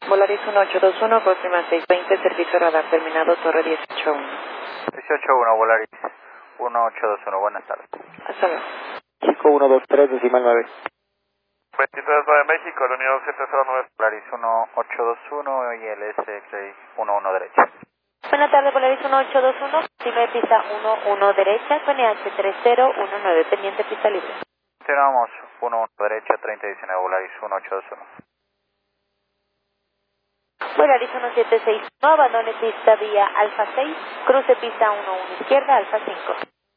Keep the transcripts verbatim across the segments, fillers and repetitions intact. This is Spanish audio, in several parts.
Volaris uno ocho dos uno, por prima seis veinte, servicio radar terminado, torre dieciocho uno. dieciocho uno, Volaris uno ocho dos uno, buenas tardes. Hasta luego. Chico uno dos tres, decimal nueve. veintitrés nueve México, la Unión siete cero nueve. Volaris uno ocho dos uno y el S X uno uno derecha. Buenas tardes, Volaris uno ocho dos uno, primer pista uno uno derecha, P N H tres cero uno nueve, pendiente pista libre. Continuamos, uno uno derecha, treinta diecinueve, Volaris uno ocho dos uno. Volaris uno siete seis uno, abandone pista vía Alfa seis, cruce pista uno uno izquierda, Alfa cinco.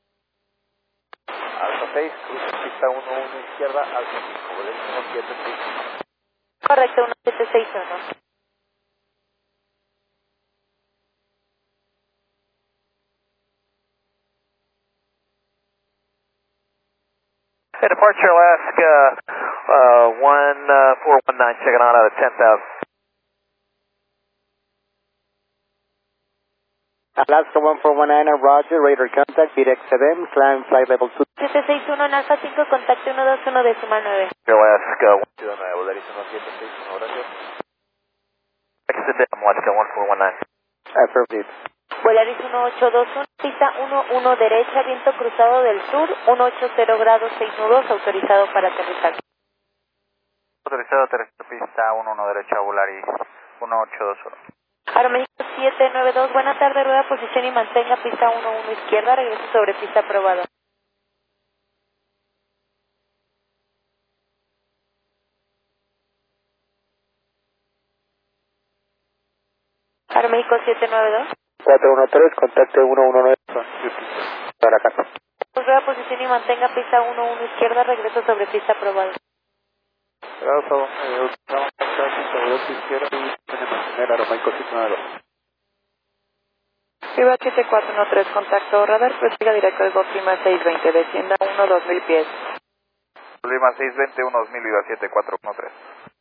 Alfa seis, cruce pista uno uno izquierda, Alfa cinco, Volaris uno siete seis uno. Correcto, uno siete seis uno. Departure Alaska uh, one four one nine, checking out out of ten thousand. Alaska one four one nine, Roger, radar contact, B D X seven, climb flight level two. siete seis uno en Alfa cinco, contacte uno dos uno decimal nueve. Alaska one two nine, Volaris uno siete seis uno, gracias. Exit Alaska one four one nine. Affirmative. Volaris uno ocho dos uno, pista uno uno derecha, viento cruzado del sur, ciento ochenta grados seis nudos, autorizado para aterrizar. Autorizado terrestre pista uno uno derecha, Volaris uno ocho dos uno. Aeroméxico siete nueve dos, buena tarde, rueda posición y mantenga pista uno uno izquierda, regreso sobre pista aprobado. Aeroméxico siete nueve dos. cuatro uno tres, contacte uno uno nueve para acá. Rueda posición y mantenga pista uno uno izquierda, regreso sobre pista aprobado. Gracias, eh, usamos la izquierda y tenemos mantener Aeroméxico siete nueve dos. Viva siete cuatro uno tres, contacto radar, prosiga directo al Go Prima seis veinte, descienda uno dos mil pies. Lima seis veinte, uno dos mil, Viva siete cuatro uno tres.